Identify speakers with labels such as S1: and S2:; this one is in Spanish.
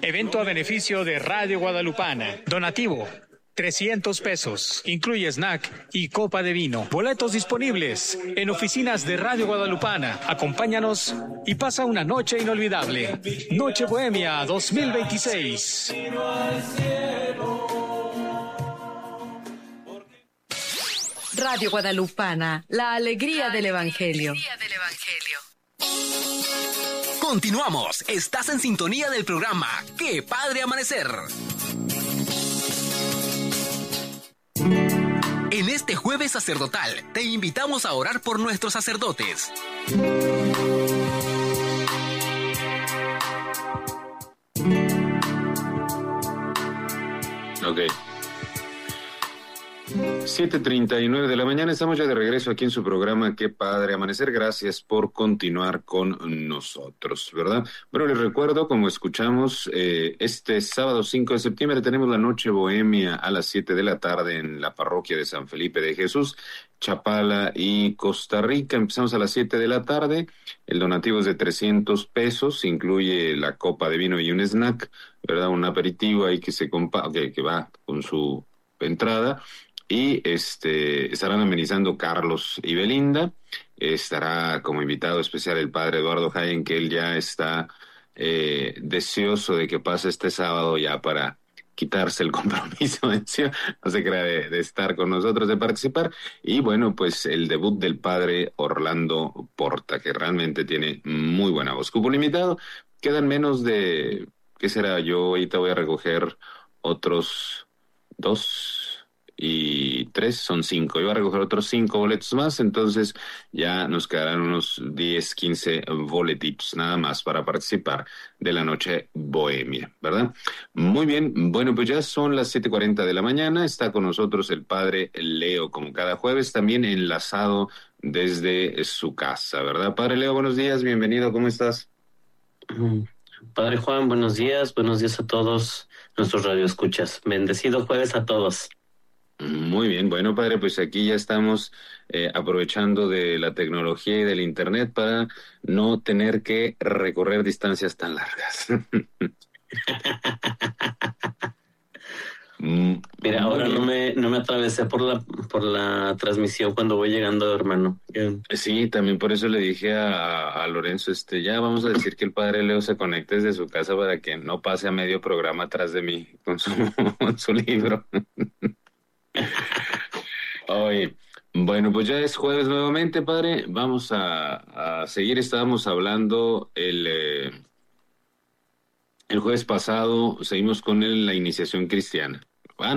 S1: Evento a beneficio de Radio Guadalupana. Donativo, 300 pesos. Incluye snack y copa de vino. Boletos disponibles en oficinas de Radio Guadalupana. Acompáñanos y pasa una noche inolvidable. Noche Bohemia 2026.
S2: Radio Guadalupana, la alegría del Evangelio.
S3: Continuamos. Estás en sintonía del programa ¡Qué Padre Amanecer! En este jueves sacerdotal, te invitamos a orar por nuestros sacerdotes.
S4: Ok. 7:39 de la mañana, estamos ya de regreso aquí en su programa Qué Padre Amanecer. Gracias por continuar con nosotros, ¿verdad? Bueno, les recuerdo, como escuchamos, este sábado 5 de septiembre tenemos la Noche Bohemia a las 7 de la tarde en la parroquia de San Felipe de Jesús, Chapala y Costa Rica. Empezamos a las 7 de la tarde, el donativo es de 300 pesos, incluye la copa de vino y un snack, ¿verdad? Un aperitivo ahí que va con su entrada. Y estarán amenizando Carlos y Belinda. Estará como invitado especial el padre Eduardo Jaén, que él ya está deseoso de que pase este sábado ya para quitarse el compromiso de encima, no se crea de estar con nosotros, de participar. Y bueno, pues el debut del padre Orlando Porta, que realmente tiene muy buena voz. Cupo limitado, quedan menos de, ¿qué será? Yo ahorita voy a recoger otros 2 y 3, son 5. Yo voy a recoger otros 5 boletos más, entonces ya nos quedarán unos 10, 15 boletitos nada más para participar de la Noche Bohemia, ¿verdad? Muy bien, bueno, pues ya son las 7:40 de la mañana, está con nosotros el padre Leo, como cada jueves, también enlazado desde su casa, ¿verdad? Padre Leo, buenos días, bienvenido, ¿cómo estás?
S5: Padre Juan, buenos días a todos nuestros radioescuchas. Bendecido jueves a todos.
S4: Muy bien, bueno, padre, pues aquí ya estamos aprovechando de la tecnología y del internet para no tener que recorrer distancias tan largas.
S5: Mira, ahora no me atravesé por la transmisión cuando voy llegando, hermano.
S4: Sí, también por eso le dije a Lorenzo, ya vamos a decir que el padre Leo se conecte desde su casa para que no pase a medio programa atrás de mí con su libro. Oye, bueno, pues ya es jueves nuevamente, padre. Vamos a seguir. Estábamos hablando el jueves pasado, seguimos con la iniciación cristiana.